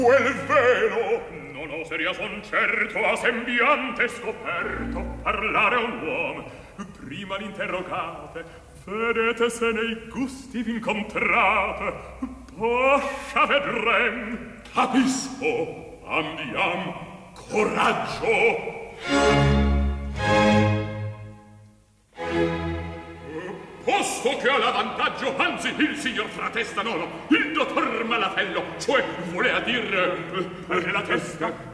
quel velo non oseria son certo a sembiante scoperto parlare a un uomo. Prima l'interrogate, vedete se nei gusti v'incontrate, poscia vedrem. Capisco, andiam, coraggio. Posto che ha l'avvantaggio, anzi il signor frate Stanolo, il dottor Malafello, cioè volea dir per la testa